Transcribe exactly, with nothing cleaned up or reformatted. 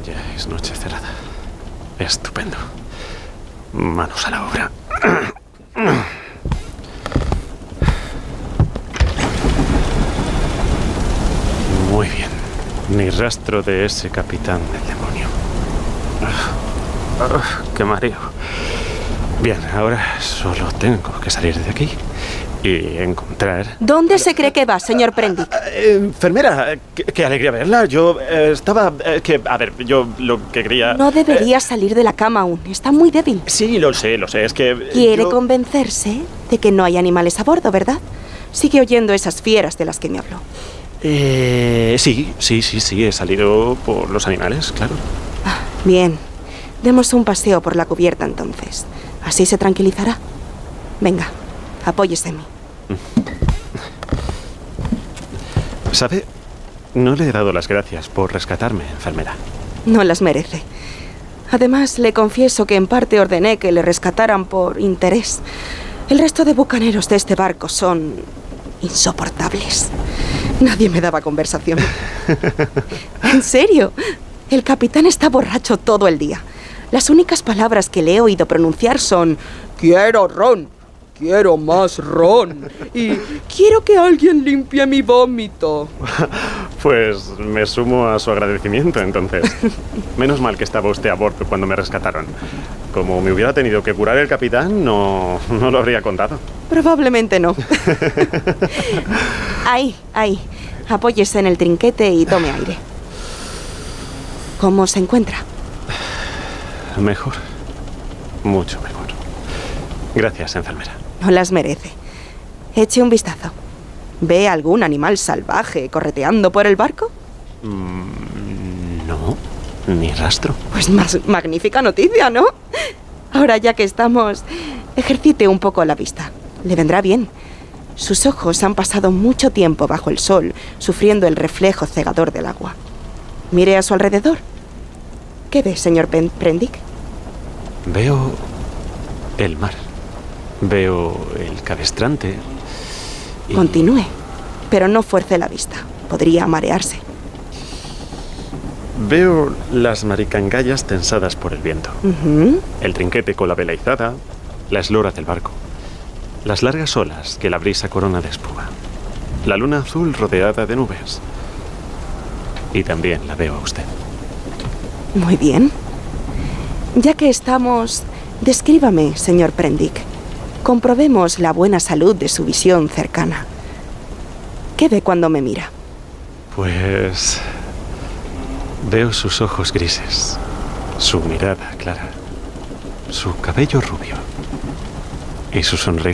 Ya es noche cerrada. Estupendo. Manos a la obra. Muy bien. Ni rastro de ese capitán del demonio. Ah, ah, ¡qué mareo! Bien, ahora solo tengo que salir de aquí y encontrar... ¿Dónde se cree que va, señor Prendick? Eh, enfermera, qué, qué alegría verla. Yo eh, estaba... Eh, que, a ver, yo lo que quería... No debería eh, salir de la cama aún. Está muy débil. Sí, lo sé, lo sé. Es que... Quiere yo... convencerse de que no hay animales a bordo, ¿verdad? Sigue oyendo esas fieras de las que me habló. Eh, sí, sí, sí, sí. He salido por los animales, claro. Ah, bien. Demos un paseo por la cubierta entonces. Así se tranquilizará. Venga, apóyese en mí. ¿Sabe? No le he dado las gracias por rescatarme, enfermera. No las merece. Además, le confieso que en parte ordené que le rescataran por interés. El resto de bucaneros de este barco son insoportables. Nadie me daba conversación. En serio, el capitán está borracho todo el día. Las únicas palabras que le he oído pronunciar son «Quiero ron, quiero más ron y quiero que alguien limpie mi vómito». Pues me sumo a su agradecimiento, entonces. Menos mal que estaba usted a bordo cuando me rescataron. Como me hubiera tenido que curar el capitán, no, no lo habría contado. Probablemente no. Ahí, ahí. Apóyese en el trinquete y tome aire. ¿Cómo se encuentra? Mejor. Mucho mejor. Gracias, enfermera. No las merece. Eche un vistazo. ¿Ve algún animal salvaje correteando por el barco? Mm, no, ni rastro. Pues más magnífica noticia, ¿no? Ahora ya que estamos, ejercite un poco la vista. Le vendrá bien. Sus ojos han pasado mucho tiempo bajo el sol, sufriendo el reflejo cegador del agua. Mire a su alrededor. ¿Qué ve, señor Prendick? Veo el mar. Veo el cabestrante. Y... Continúe, pero no fuerce la vista. Podría marearse. Veo las maricangallas tensadas por el viento. Uh-huh. El trinquete con la vela izada, la eslora del barco. Las largas olas que la brisa corona de espuma. La luna azul rodeada de nubes. Y también la veo a usted. Muy bien. Ya que estamos, descríbame, señor Prendick. Comprobemos la buena salud de su visión cercana. ¿Qué ve cuando me mira? Pues... veo sus ojos grises, su mirada clara, su cabello rubio y su sonrisa.